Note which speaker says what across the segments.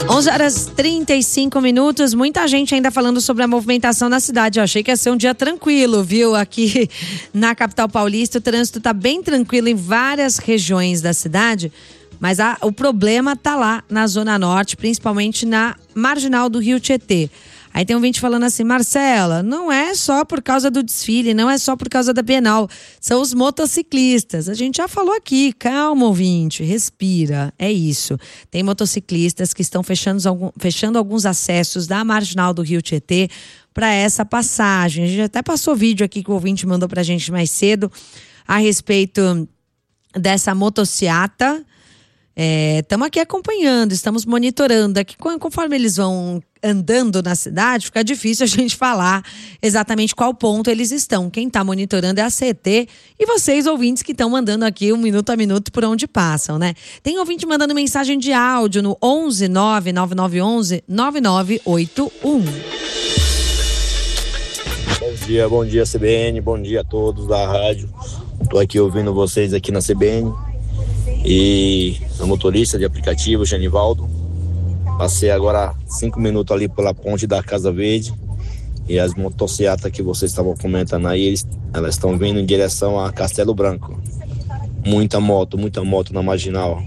Speaker 1: 11h35, muita gente ainda falando sobre a movimentação na cidade. Eu achei que ia ser um dia tranquilo, viu? Aqui na capital paulista o trânsito está bem tranquilo em várias regiões da cidade, mas o problema está lá na Zona Norte, principalmente na Marginal do Rio Tietê. Aí tem um ouvinte falando assim: Marcela, não é só por causa do desfile, não é só por causa da Bienal, são os motociclistas. A gente já falou aqui, calma, ouvinte, respira, é isso. Tem motociclistas que estão fechando alguns acessos da Marginal do Rio Tietê para essa passagem. A gente até passou vídeo aqui que o ouvinte mandou pra gente mais cedo a respeito dessa motociata. Estamos aqui acompanhando, estamos monitorando. Aqui, conforme eles vão andando na cidade, fica difícil a gente falar exatamente qual ponto eles estão. Quem está monitorando é a CET e vocês, ouvintes, que estão mandando aqui minuto a minuto por onde passam, né? Tem ouvinte mandando mensagem de áudio no 11 99911 9981.
Speaker 2: Bom dia CBN, bom dia a todos da rádio. Estou aqui ouvindo vocês aqui na CBN. E sou motorista de aplicativo, Genivaldo. Passei agora 5 minutos ali pela ponte da Casa Verde. E as motocicletas que vocês estavam comentando aí, elas estão vindo em direção a Castelo Branco. Muita moto na Marginal.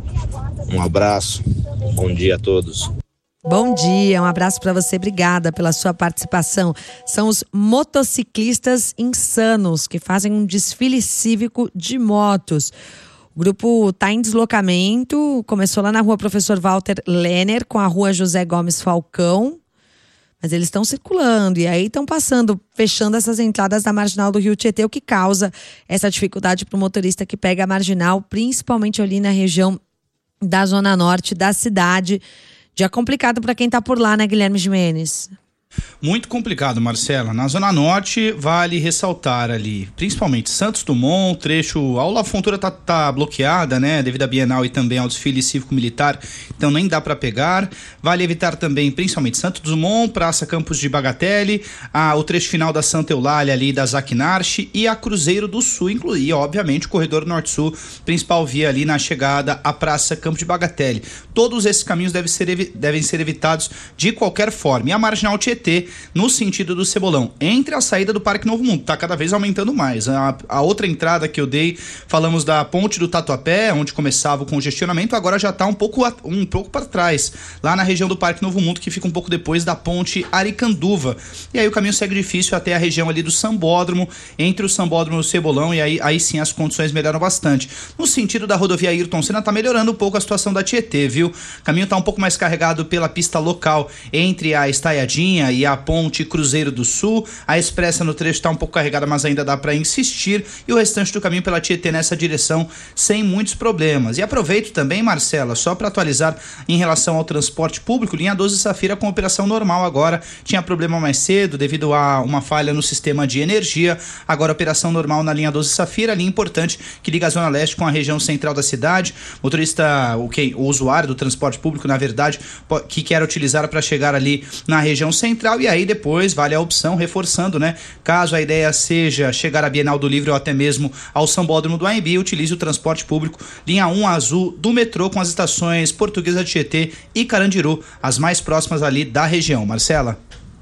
Speaker 2: Um abraço, bom dia a todos.
Speaker 1: Bom dia, um abraço para você, obrigada pela sua participação. São os motociclistas insanos que fazem um desfile cívico de motos. O grupo está em deslocamento, começou lá na rua Professor Walter Lenner com a rua José Gomes Falcão, mas eles estão circulando e aí estão fechando essas entradas da Marginal do Rio Tietê, o que causa essa dificuldade para o motorista que pega a Marginal, principalmente ali na região da Zona Norte da cidade. Dia complicado para quem está por lá, né, Guilherme Gimenez?
Speaker 3: Muito complicado, Marcela. Na Zona Norte, vale ressaltar ali, principalmente Santos Dumont, trecho, a Aula Fontoura tá bloqueada, né, devido à Bienal e também ao desfile cívico-militar, então nem dá para pegar. Vale evitar também, principalmente Santos Dumont, Praça Campos de Bagatelle, o trecho final da Santa Eulália ali, da Zaquinarche e a Cruzeiro do Sul, incluir, obviamente, o corredor Norte-Sul, principal via ali na chegada à Praça Campos de Bagatelle. Todos esses caminhos devem ser evitados de qualquer forma. E a Marginal Tietê, no sentido do Cebolão, entre a saída do Parque Novo Mundo, está cada vez aumentando mais. A outra entrada que eu dei, falamos da ponte do Tatuapé, onde começava o congestionamento, agora já está um pouco para trás, lá na região do Parque Novo Mundo, que fica um pouco depois da ponte Aricanduva. E aí o caminho segue difícil até a região ali do Sambódromo, entre o Sambódromo e o Cebolão, e aí sim as condições melhoram bastante. No sentido da rodovia Ayrton Senna, está melhorando um pouco a situação da Tietê, viu? O caminho está um pouco mais carregado pela pista local entre a Estaiadinha e a ponte Cruzeiro do Sul. A expressa no trecho está um pouco carregada, mas ainda dá para insistir, e o restante do caminho pela Tietê nessa direção sem muitos problemas. E aproveito também, Marcela, só para atualizar em relação ao transporte público, linha 12 Safira com operação normal agora, tinha problema mais cedo devido a uma falha no sistema de energia, agora operação normal na linha 12 Safira, linha importante que liga a Zona Leste com a região central da cidade. Motorista, o usuário do transporte público, na verdade, que quer utilizar para chegar ali na região central, e aí depois vale a opção, reforçando, né? Caso a ideia seja chegar à Bienal do Livro ou até mesmo ao Sambódromo do Anhembi, utilize o transporte público, linha 1 azul do metrô, com as estações Portuguesa de Tietê e Carandiru, as mais próximas ali da região. Marcela?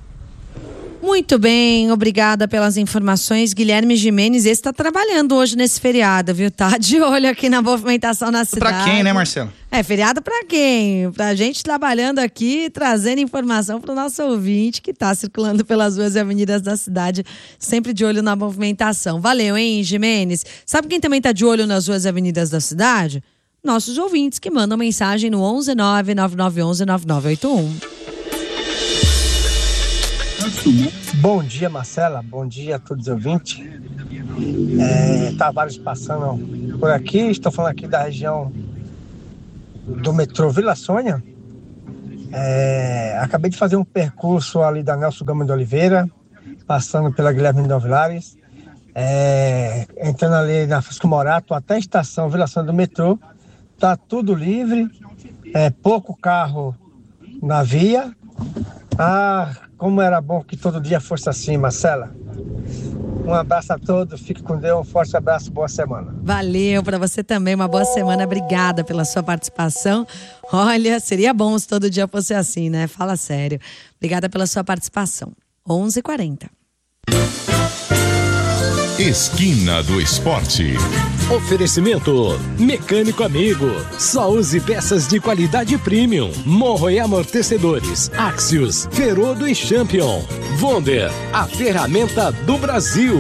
Speaker 1: Muito bem, obrigada pelas informações, Guilherme Gimenez. Esse está trabalhando hoje nesse feriado, viu? Tá de olho aqui na movimentação na cidade.
Speaker 3: Pra quem, né, Marcelo?
Speaker 1: Feriado pra quem? Pra gente trabalhando aqui, trazendo informação pro nosso ouvinte que tá circulando pelas ruas e avenidas da cidade, sempre de olho na movimentação. Valeu, hein, Gimenez? Sabe quem também tá de olho nas ruas e avenidas da cidade? Nossos ouvintes que mandam mensagem no 11 99911 9981.
Speaker 4: Bom dia, Marcela. Bom dia a todos os ouvintes. Tavares passando por aqui. Estou falando aqui da região do metrô Vila Sônia. Acabei de fazer um percurso ali da Nelson Gama de Oliveira, passando pela Guilherme de Vilares, entrando ali na Francisco Morato até a estação Vila Sônia do metrô. Tá tudo livre, pouco carro na via. Como era bom que todo dia fosse assim, Marcela. Um abraço a todos, fique com Deus, um forte abraço, boa semana.
Speaker 1: Valeu, para você também, uma boa semana, obrigada pela sua participação. Olha, seria bom se todo dia fosse assim, né? Fala sério. Obrigada pela sua participação. 11h40.
Speaker 5: Esquina do Esporte.
Speaker 6: Oferecimento Mecânico Amigo. Só use peças de qualidade premium. Morro e amortecedores. Axios, Ferodo e Champion. Wonder, a ferramenta do Brasil.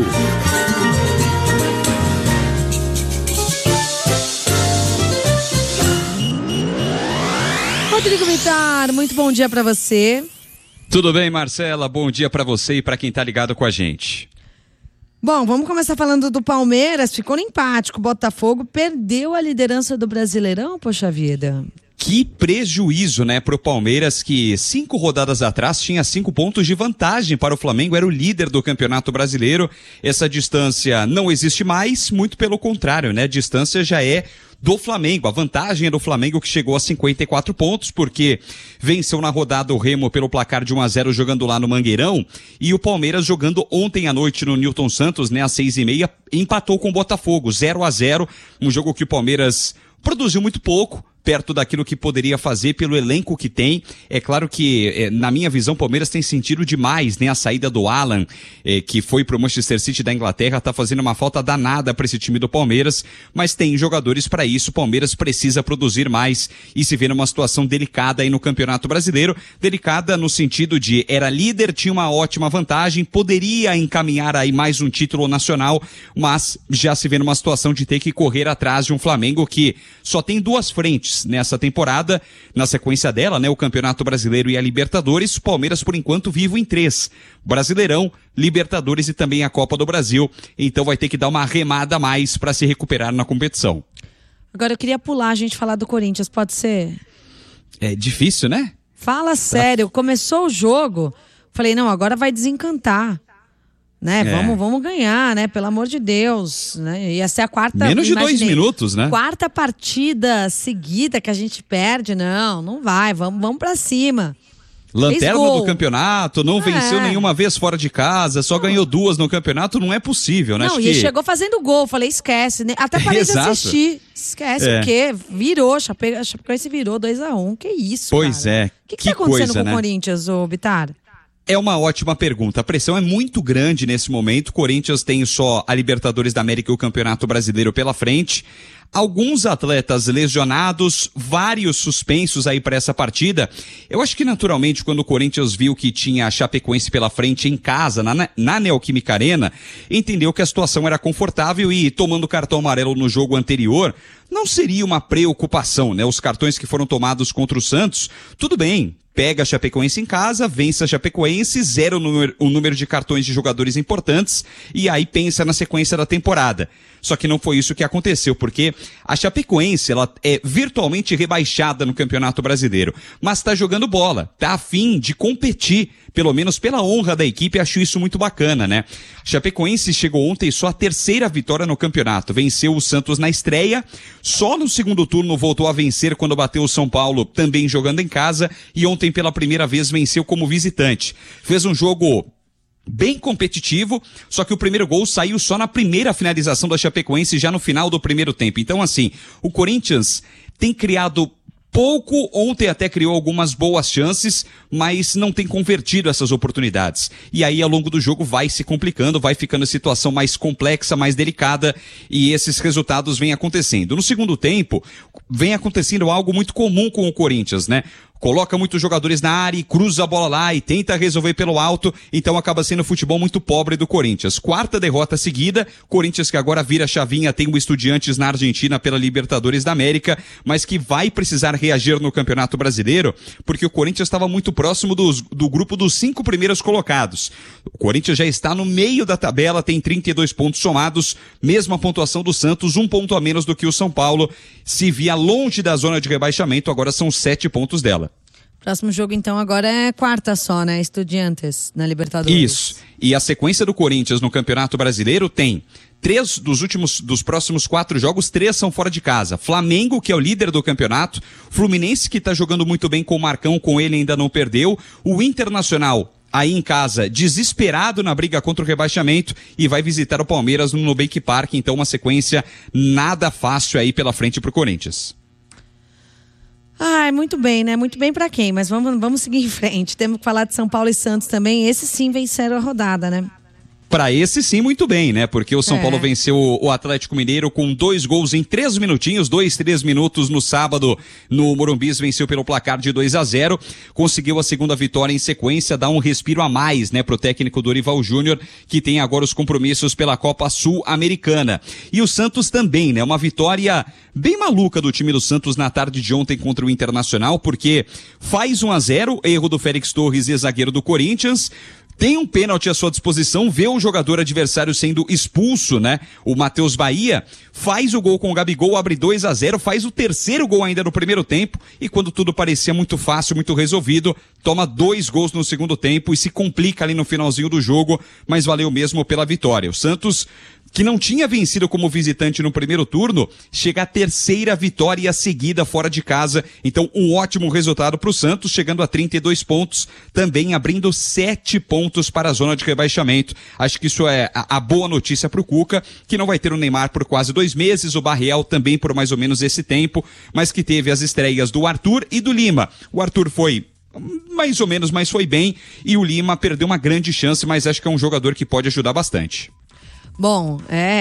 Speaker 1: Rodrigo Vitar, muito bom dia para você.
Speaker 7: Tudo bem, Marcela? Bom dia para você e para quem tá ligado com a gente.
Speaker 1: Bom, vamos começar falando do Palmeiras. Ficou no empate com o Botafogo, perdeu a liderança do Brasileirão, poxa vida.
Speaker 7: Que prejuízo, né, pro Palmeiras, que 5 rodadas atrás tinha 5 pontos de vantagem para o Flamengo, era o líder do Campeonato Brasileiro. Essa distância não existe mais, muito pelo contrário, né, a distância já é do Flamengo. A vantagem é do Flamengo, que chegou a 54 pontos, porque venceu na rodada o Remo pelo placar de 1-0 jogando lá no Mangueirão, e o Palmeiras jogando ontem à noite no Newton Santos, né, às 6h30, empatou com o Botafogo, 0-0, um jogo que o Palmeiras produziu muito pouco, perto daquilo que poderia fazer pelo elenco que tem. É claro que, na minha visão, o Palmeiras tem sentido demais, né? A saída do Alan, que foi pro Manchester City da Inglaterra, tá fazendo uma falta danada para esse time do Palmeiras, mas tem jogadores para isso. O Palmeiras precisa produzir mais e se vê numa situação delicada aí no Campeonato Brasileiro. Delicada no sentido de era líder, tinha uma ótima vantagem, poderia encaminhar aí mais um título nacional, mas já se vê numa situação de ter que correr atrás de um Flamengo que só tem 2 frentes nessa temporada, na sequência dela, né, o Campeonato Brasileiro e a Libertadores. O Palmeiras, por enquanto, vivo em 3, Brasileirão, Libertadores e também a Copa do Brasil, então vai ter que dar uma remada a mais para se recuperar na competição.
Speaker 1: Agora eu queria pular a gente falar do Corinthians, pode ser?
Speaker 7: É difícil, né?
Speaker 1: Fala sério, começou o jogo, falei, não, agora vai desencantar. Né? Vamos ganhar, né? Pelo amor de Deus, né? Ia ser a quarta...
Speaker 7: Menos de 2 minutos, né?
Speaker 1: Quarta partida seguida que a gente perde. Não vai, vamos pra cima.
Speaker 7: Lanterna do campeonato, não venceu nenhuma vez fora de casa, só ganhou 2 no campeonato, não é possível, né?
Speaker 1: Não, e chegou fazendo gol, falei, esquece, né? Até parei de assistir. Esquece o quê? Virou, Chapecoense virou 2-1, que isso,
Speaker 7: pois
Speaker 1: cara?
Speaker 7: É.
Speaker 1: O que tá acontecendo com o
Speaker 7: né?
Speaker 1: Corinthians, ô Bitar?
Speaker 7: É uma ótima pergunta. A pressão é muito grande nesse momento. O Corinthians tem só a Libertadores da América e o Campeonato Brasileiro pela frente. Alguns atletas lesionados, vários suspensos aí para essa partida. Eu acho que naturalmente quando o Corinthians viu que tinha a Chapecoense pela frente em casa, na Neoquímica Arena, entendeu que a situação era confortável e tomando cartão amarelo no jogo anterior, não seria uma preocupação, né? Os cartões que foram tomados contra o Santos, tudo bem. Pega a Chapecoense em casa, vence a Chapecoense, zera o número de cartões de jogadores importantes e aí pensa na sequência da temporada. Só que não foi isso que aconteceu, porque a Chapecoense, ela é virtualmente rebaixada no Campeonato Brasileiro, mas tá jogando bola, tá a fim de competir, pelo menos pela honra da equipe, acho isso muito bacana, né? A Chapecoense chegou ontem só a 3ª vitória no campeonato, venceu o Santos na estreia, só no segundo turno voltou a vencer quando bateu o São Paulo, também jogando em casa, e ontem pela primeira vez venceu como visitante. Fez um jogo bem competitivo, só que o primeiro gol saiu só na primeira finalização da Chapecoense, já no final do primeiro tempo. Então, assim, o Corinthians tem criado pouco, ontem até criou algumas boas chances, mas não tem convertido essas oportunidades. E aí, ao longo do jogo, vai se complicando, vai ficando a situação mais complexa, mais delicada, e esses resultados vêm acontecendo. No segundo tempo, vem acontecendo algo muito comum com o Corinthians, né? Coloca muitos jogadores na área e cruza a bola lá e tenta resolver pelo alto, então acaba sendo futebol muito pobre do Corinthians. 4ª derrota seguida, Corinthians que agora vira a chavinha, tem o Estudiantes na Argentina pela Libertadores da América, mas que vai precisar reagir no Campeonato Brasileiro, porque o Corinthians estava muito próximo do grupo dos 5 primeiros colocados. O Corinthians já está no meio da tabela, tem 32 pontos somados, mesma pontuação do Santos, 1 ponto a menos do que o São Paulo, se via longe da zona de rebaixamento, agora são 7 pontos dela.
Speaker 1: Próximo jogo, então, agora é quarta só, né? Estudiantes na Libertadores.
Speaker 7: Isso. E a sequência do Corinthians no Campeonato Brasileiro tem 3 dos próximos 4 jogos, 3 são fora de casa. Flamengo, que é o líder do campeonato. Fluminense, que está jogando muito bem com o Marcão, com ele ainda não perdeu. O Internacional aí em casa, desesperado na briga contra o rebaixamento e vai visitar o Palmeiras no Nubank Park. Então, uma sequência nada fácil aí pela frente pro Corinthians.
Speaker 1: Ai, muito bem, né? Muito bem pra quem? Mas vamos seguir em frente. Temos que falar de São Paulo e Santos também. Esses sim venceram a rodada, né?
Speaker 7: Para esse sim, muito bem, né? Porque o São Paulo venceu o Atlético Mineiro com 2 gols em 3 minutinhos, 3 minutos no sábado no Morumbi, venceu pelo placar de 2-0, conseguiu a segunda vitória em sequência, dá um respiro a mais, né, pro técnico Dorival Júnior, que tem agora os compromissos pela Copa Sul-Americana. E o Santos também, né? Uma vitória bem maluca do time do Santos na tarde de ontem contra o Internacional, porque faz 1-0, erro do Félix Torres e zagueiro do Corinthians. Tem um pênalti à sua disposição, vê o jogador adversário sendo expulso, né? O Matheus Bahia faz o gol com o Gabigol, abre 2-0, faz o terceiro gol ainda no primeiro tempo e quando tudo parecia muito fácil, muito resolvido, toma 2 gols no segundo tempo e se complica ali no finalzinho do jogo, mas valeu mesmo pela vitória. O Santos, que não tinha vencido como visitante no primeiro turno, chega à 3ª vitória seguida fora de casa. Então, um ótimo resultado para o Santos, chegando a 32 pontos, também abrindo 7 pontos para a zona de rebaixamento. Acho que isso é a boa notícia para o Cuca, que não vai ter o Neymar por quase 2 meses, o Barreal também por mais ou menos esse tempo, mas que teve as estreias do Arthur e do Lima. O Arthur foi mais ou menos, mas foi bem, e o Lima perdeu uma grande chance, mas acho que é um jogador que pode ajudar bastante.
Speaker 1: Bom,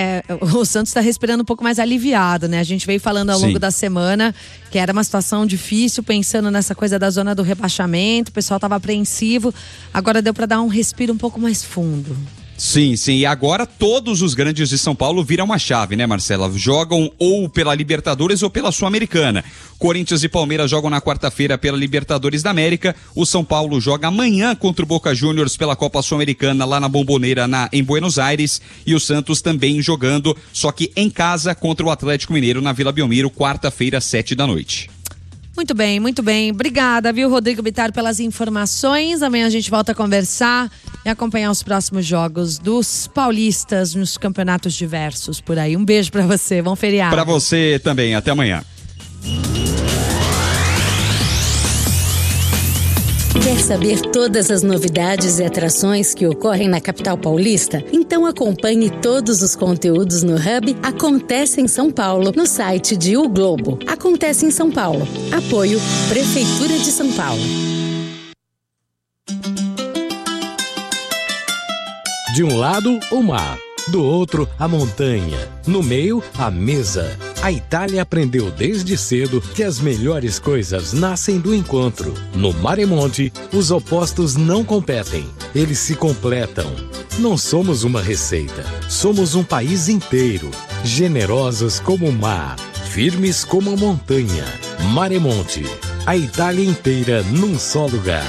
Speaker 1: o Santos está respirando um pouco mais aliviado, né? A gente veio falando ao longo da semana que era uma situação difícil, pensando nessa coisa da zona do rebaixamento, o pessoal estava apreensivo, agora deu para dar um respiro um pouco mais fundo.
Speaker 7: Sim, e agora todos os grandes de São Paulo viram uma chave, né, Marcela? Jogam ou pela Libertadores ou pela Sul-Americana. Corinthians e Palmeiras jogam na quarta-feira pela Libertadores da América. O São Paulo joga amanhã contra o Boca Juniors pela Copa Sul-Americana lá na Bombonera em Buenos Aires. E o Santos também jogando, só que em casa contra o Atlético Mineiro na Vila Belmiro, quarta-feira, 19h.
Speaker 1: Muito bem, muito bem. Obrigada, viu, Rodrigo Bittar, pelas informações. Amanhã a gente volta a conversar e acompanhar os próximos jogos dos paulistas nos campeonatos diversos por aí. Um beijo pra você, bom feriado.
Speaker 7: Pra você também, até amanhã.
Speaker 8: Quer saber todas as novidades e atrações que ocorrem na capital paulista? Então acompanhe todos os conteúdos no Hub Acontece em São Paulo, no site de O Globo. Acontece em São Paulo. Apoio Prefeitura de São Paulo.
Speaker 6: De um lado, o mar. Do outro, a montanha. No meio, a mesa. A Itália aprendeu desde cedo que as melhores coisas nascem do encontro. No Maremonte, os opostos não competem, eles se completam. Não somos uma receita, somos um país inteiro. Generosos como o mar, firmes como a montanha. Maremonte, a Itália inteira num só lugar.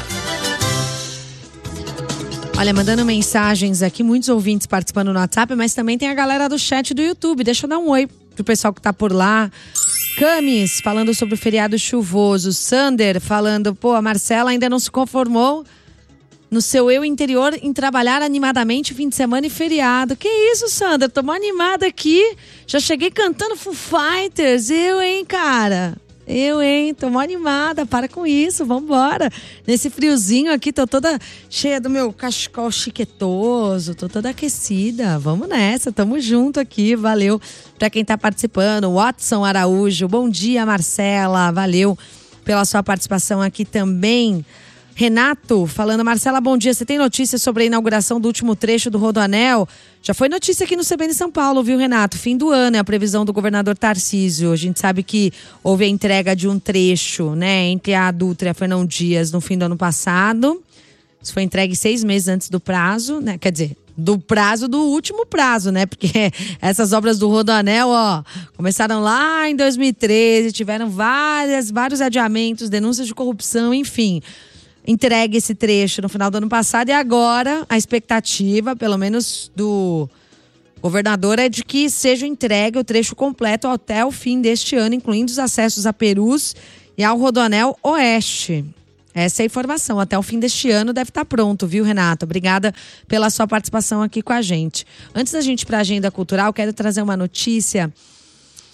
Speaker 1: Olha, mandando mensagens aqui, muitos ouvintes participando no WhatsApp, mas também tem a galera do chat do YouTube. Deixa eu dar um oi pro pessoal que tá por lá. Camis, falando sobre o feriado chuvoso. Sander, falando, a Marcela ainda não se conformou no seu eu interior em trabalhar animadamente fim de semana e feriado. Que isso, Sander? Tô mó animada aqui. Já cheguei cantando Foo Fighters. Cara? Tô mó animada, para com isso, vambora. Nesse friozinho aqui, tô toda cheia do meu cachecol chiquetoso, tô toda aquecida. Vamos nessa, tamo junto aqui, valeu pra quem tá participando. Watson Araújo, bom dia, Marcela, valeu pela sua participação aqui também. Renato, falando, Marcela, bom dia. Você tem notícias sobre a inauguração do último trecho do Rodoanel? Já foi notícia aqui no CBN São Paulo, viu, Renato? Fim do ano é a previsão do governador Tarcísio. A gente sabe que houve a entrega de um trecho, né, entre a Dutra e a Fernão Dias no fim do ano passado. Isso foi entregue 6 meses antes do prazo, né? Quer dizer, do prazo do último prazo, né? Porque essas obras do Rodoanel, começaram lá em 2013, tiveram vários adiamentos, denúncias de corrupção, enfim. Entregue esse trecho no final do ano passado e agora a expectativa, pelo menos do governador, é de que seja entregue o trecho completo até o fim deste ano, incluindo os acessos a Perus e ao Rodoanel Oeste. Essa é a informação. Até o fim deste ano deve estar pronto, viu, Renato? Obrigada pela sua participação aqui com a gente. Antes da gente ir para a agenda cultural, quero trazer uma notícia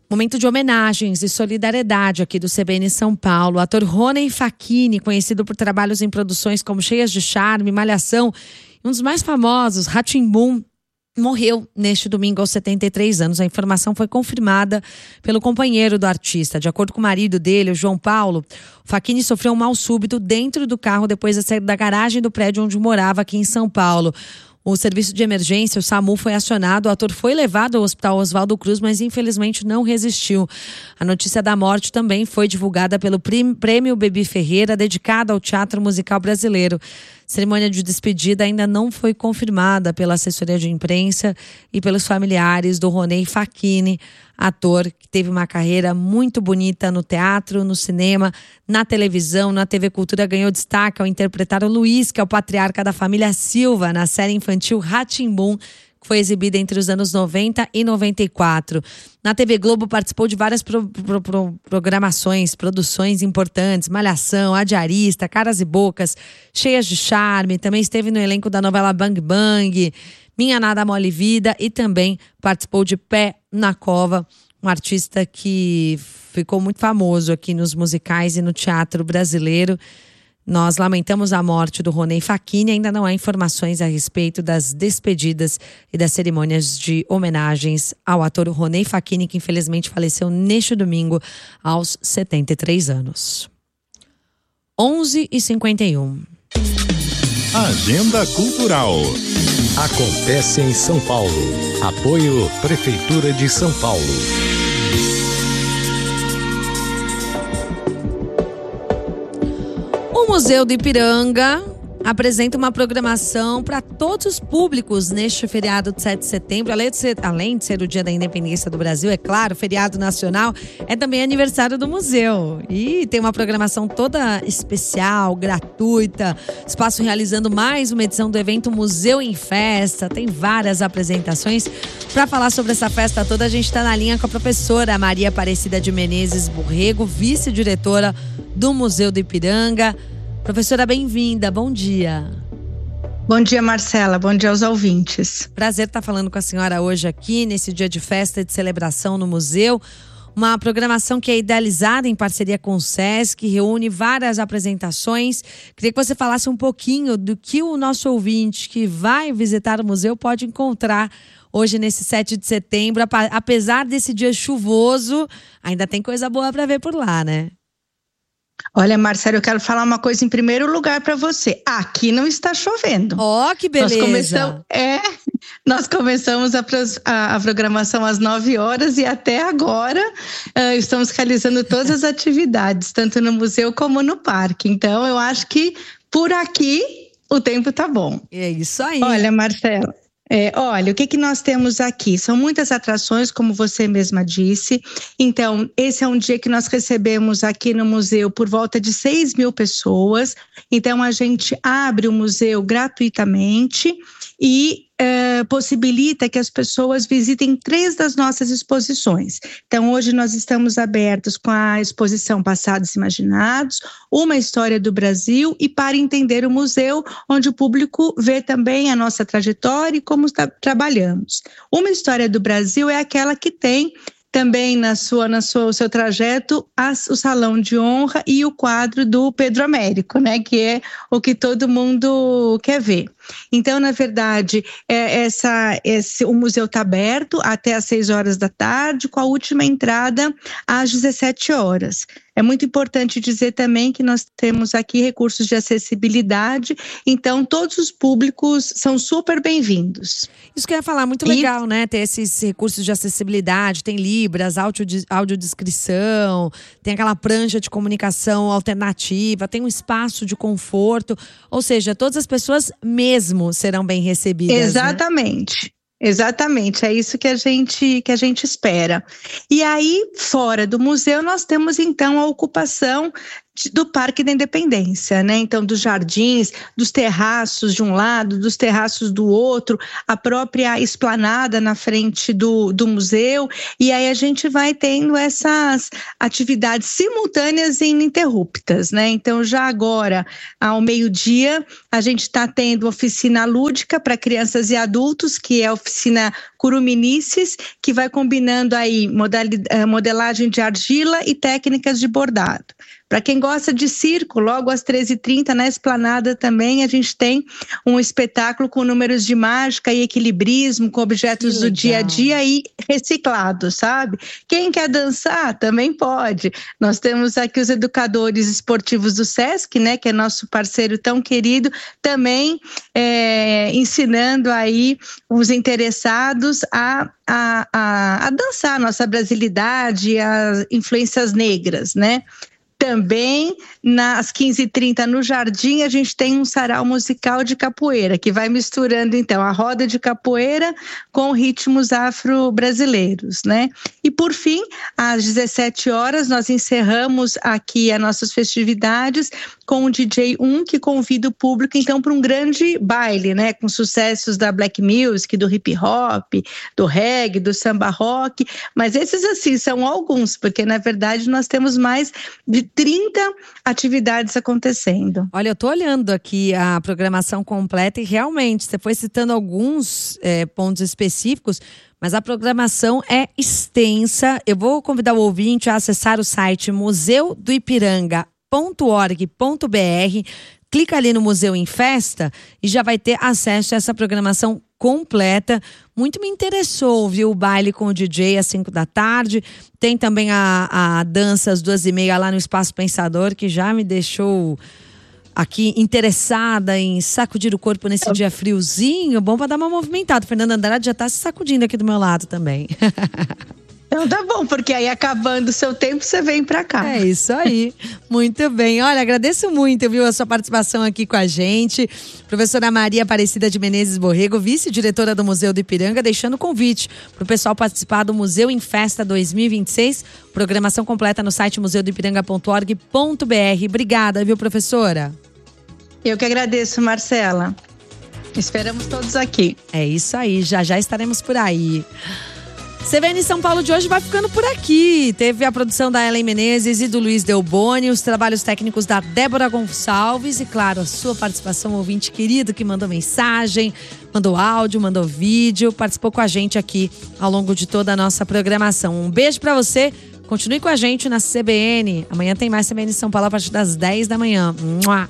Speaker 1: Momento de homenagens e solidariedade aqui do CBN São Paulo. O ator Rony Facchini, conhecido por trabalhos em produções como Cheias de Charme, Malhação, e um dos mais famosos, Rá-Tim-Bum, morreu neste domingo aos 73 anos. A informação foi confirmada pelo companheiro do artista. De acordo com o marido dele, o João Paulo, o Facchini sofreu um mal súbito dentro do carro depois de sair da garagem do prédio onde morava aqui em São Paulo. O serviço de emergência, o SAMU, foi acionado. O ator foi levado ao Hospital Oswaldo Cruz, mas infelizmente não resistiu. A notícia da morte também foi divulgada pelo Prêmio Bebi Ferreira, dedicado ao teatro musical brasileiro. Cerimônia de despedida ainda não foi confirmada pela assessoria de imprensa e pelos familiares do Rony Facchini, ator que teve uma carreira muito bonita no teatro, no cinema, na televisão, na TV Cultura. Ganhou destaque ao interpretar o Luiz, que é o patriarca da família Silva, na série infantil Rá-Tim-Bum, que foi exibida entre os anos 90 e 94. Na TV Globo participou de várias produções importantes, Malhação, A Diarista, Caras e Bocas, Cheias de Charme, também esteve no elenco da novela Bang Bang, Minha Nada Mole Vida, e também participou de Pé na Cova, um artista que ficou muito famoso aqui nos musicais e no teatro brasileiro. Nós lamentamos a morte do Rony Facchini. Ainda não há informações a respeito das despedidas e das cerimônias de homenagens ao ator Rony Facchini, que infelizmente faleceu neste domingo aos 73 anos. 11h51.
Speaker 5: Agenda Cultural.
Speaker 6: Acontece em São Paulo. Apoio Prefeitura de São Paulo.
Speaker 1: O Museu do Ipiranga apresenta uma programação para todos os públicos neste feriado de 7 de setembro. Além de ser o Dia da Independência do Brasil, é claro, feriado nacional, é também aniversário do museu. E tem uma programação toda especial, gratuita. Espaço realizando mais uma edição do evento Museu em Festa. Tem várias apresentações. Para falar sobre essa festa toda, a gente está na linha com a professora Maria Aparecida de Menezes Borrego, vice-diretora do Museu do Ipiranga. Professora, bem-vinda, bom dia.
Speaker 9: Bom dia, Marcela, bom dia aos ouvintes.
Speaker 1: Prazer estar falando com a senhora hoje aqui, nesse dia de festa e de celebração no museu. Uma programação que é idealizada em parceria com o SESC, reúne várias apresentações. Queria que você falasse um pouquinho do que o nosso ouvinte que vai visitar o museu pode encontrar hoje nesse 7 de setembro. Apesar desse dia chuvoso, ainda tem coisa boa para ver por lá, né?
Speaker 9: Olha, Marcelo, eu quero falar uma coisa em primeiro lugar para você. Aqui não está chovendo.
Speaker 1: Ó, que beleza!
Speaker 9: Nós começamos a programação às 9 horas e até agora estamos realizando todas as atividades, tanto no museu como no parque. Então, eu acho que por aqui o tempo tá bom.
Speaker 1: É isso aí.
Speaker 9: Olha, Marcelo. Olha, o que nós temos aqui? São muitas atrações, como você mesma disse. Então, esse é um dia que nós recebemos aqui no museu por volta de 6.000 pessoas. Então, a gente abre o museu gratuitamente e possibilita que as pessoas visitem 3 das nossas exposições. Então, hoje nós estamos abertos com a exposição Passados Imaginados, Uma História do Brasil e Para Entender o Museu, onde o público vê também a nossa trajetória e como trabalhamos. Uma História do Brasil é aquela que tem também no seu trajeto o Salão de Honra e o quadro do Pedro Américo, né, que é o que todo mundo quer ver. Então, na verdade, o museu está aberto até às 6 horas da tarde, com a última entrada às 17 horas. É muito importante dizer também que nós temos aqui recursos de acessibilidade, então todos os públicos são super bem-vindos.
Speaker 1: Isso que eu ia falar, muito legal, né? Ter esses recursos de acessibilidade, tem libras, audiodescrição, tem aquela prancha de comunicação alternativa, tem um espaço de conforto, ou seja, todas as pessoas mesmo serão bem recebidas.
Speaker 9: Exatamente. Né? Exatamente, é isso que a gente espera. E aí, fora do museu, nós temos então a ocupação do Parque da Independência, né? Então, dos jardins, dos terraços de um lado, dos terraços do outro, a própria esplanada na frente do museu, e aí a gente vai tendo essas atividades simultâneas e ininterruptas, né? Então, já agora, ao meio-dia, a gente está tendo oficina lúdica para crianças e adultos, que é a oficina Curuminices, que vai combinando aí modelagem de argila e técnicas de bordado. Para quem gosta de circo, logo às 13h30 na esplanada também a gente tem um espetáculo com números de mágica e equilibrismo, com objetos do dia a dia e reciclados, sabe? Quem quer dançar também pode. Nós temos aqui os educadores esportivos do Sesc, né, que é nosso parceiro tão querido, também ensinando aí os interessados a dançar a nossa brasilidade, as influências negras, né? Também, às 15h30 no Jardim, a gente tem um sarau musical de capoeira, que vai misturando, então, a roda de capoeira com ritmos afro-brasileiros, né? E, por fim, às 17h, nós encerramos aqui as nossas festividades com o DJ 1, que convida o público, então, para um grande baile, né? Com sucessos da black music, do hip hop, do reggae, do samba rock. Mas esses, assim, são alguns, porque, na verdade, nós temos mais de 30 atividades acontecendo.
Speaker 1: Olha, eu tô olhando aqui a programação completa e realmente, você foi citando alguns pontos específicos, mas a programação é extensa. Eu vou convidar o ouvinte a acessar o site museudoipiranga.org.br, clica ali no Museu em Festa e já vai ter acesso a essa programação completa. Muito me interessou, viu, o baile com o DJ às 5h. Tem também a dança às 2h30 lá no Espaço Pensador, que já me deixou aqui interessada em sacudir o corpo nesse dia friozinho. Bom para dar uma movimentada. Fernanda Andrade já está se sacudindo aqui do meu lado também.
Speaker 9: Então tá bom, porque aí acabando o seu tempo, você vem pra cá.
Speaker 1: É isso aí. Muito bem. Olha, agradeço muito, viu, a sua participação aqui com a gente. Professora Maria Aparecida de Menezes Borrego, vice-diretora do Museu do Ipiranga, deixando o convite para o pessoal participar do Museu em Festa 2026. Programação completa no site museudoipiranga.org.br. Obrigada, viu, professora?
Speaker 9: Eu que agradeço, Marcela. Esperamos todos aqui.
Speaker 1: É isso aí, já estaremos por aí. CBN São Paulo de hoje vai ficando por aqui. Teve a produção da Ellen Menezes e do Luiz Delboni, os trabalhos técnicos da Débora Gonçalves e, claro, a sua participação, ouvinte querido que mandou mensagem, mandou áudio, mandou vídeo, participou com a gente aqui ao longo de toda a nossa programação. Um beijo pra você, continue com a gente na CBN. Amanhã tem mais CBN São Paulo a partir das 10h. Mua!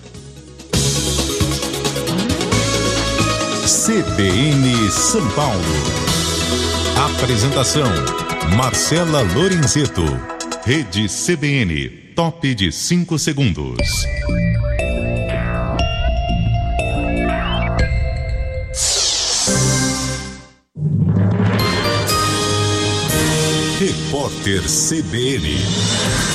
Speaker 5: CBN São Paulo. Apresentação: Marcela Lorenzetto. Rede CBN, top de 5 segundos. Repórter CBN.